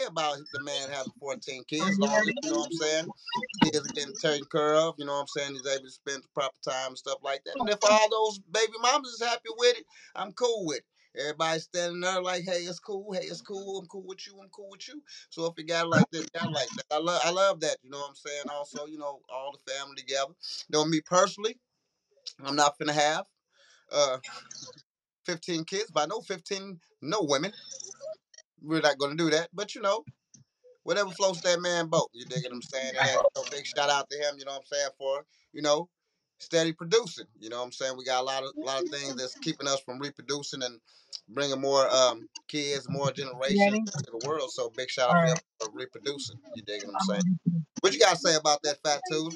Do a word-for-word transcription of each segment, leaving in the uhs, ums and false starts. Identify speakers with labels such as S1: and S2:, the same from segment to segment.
S1: about the man having fourteen kids, long as, you know what I'm saying, kids are getting taken care of, you know what I'm saying, he's able to spend the proper time and stuff like that. And if all those baby mamas is happy with it, I'm cool with it. Everybody standing there like, hey, it's cool, hey, it's cool, I'm cool with you, I'm cool with you. So if you got it like this, got it like that. I love I love that, you know what I'm saying? Also, you know, all the family together. You know, me personally, I'm not finna have uh fifteen kids, but I know fifteen no women. We're not gonna do that. But you know, whatever floats that man boat. You dig what I'm saying? And that, so big shout out to him, you know what I'm saying, for, you know, steady producing. You know what I'm saying? We got a lot of a lot of things that's keeping us from reproducing and bringing more um kids, more generations to the world. So big shout out to him for reproducing. You dig what I'm saying? What you gotta say about that, Fat Tooth?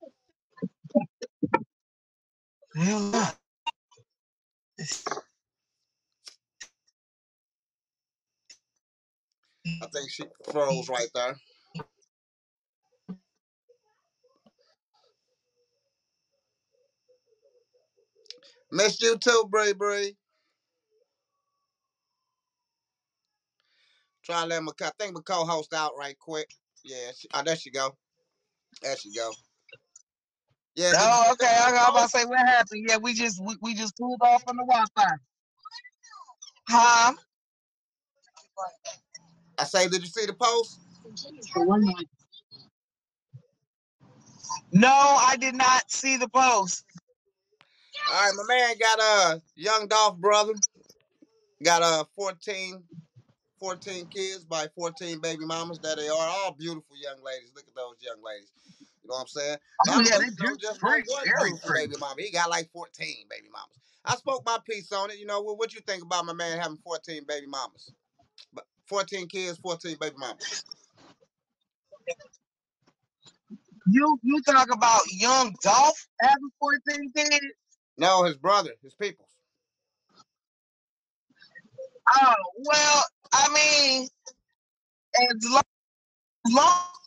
S2: Hell
S1: I think she froze right there. Missed you too, Bray Bray. Try to let my, I think my co-host out right quick. Yeah, she, oh, there she go. There she go. Yeah, did you
S2: Oh, okay. I got about
S1: post?
S2: to say what happened. Yeah, we just we, we just pulled off on the Wi-Fi. Huh?
S1: I say, did you see the post?
S2: No, I did not see the post.
S1: All right, my man got a young Dolph brother. Got a uh, fourteen, fourteen kids by fourteen baby mamas that they are. All beautiful young ladies. Look at those young ladies. You know what I'm saying?
S2: Oh
S1: Not
S2: yeah,
S1: only,
S2: they
S1: you know,
S2: do
S1: just no
S2: pretty,
S1: one
S2: very
S1: beautiful
S2: pretty.
S1: baby mama. He got like fourteen baby mamas. I spoke my piece on it. You know, what, what you think about my man having fourteen baby mamas? fourteen kids, fourteen baby mamas.
S2: You you talk about young Dolph having fourteen kids?
S1: No, his brother, his peoples.
S2: Oh well, I mean, as long, as long